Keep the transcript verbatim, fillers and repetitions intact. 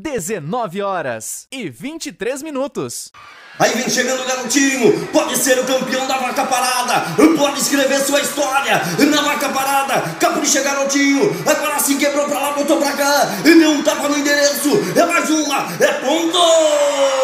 dezenove horas e vinte e três minutos. Aí vem chegando o garotinho, pode ser o campeão da vaca parada, pode escrever sua história na vaca parada. Capricha, garotinho, agora sim quebrou pra lá, botou pra cá, e deu um tapa no endereço, é mais uma, é ponto!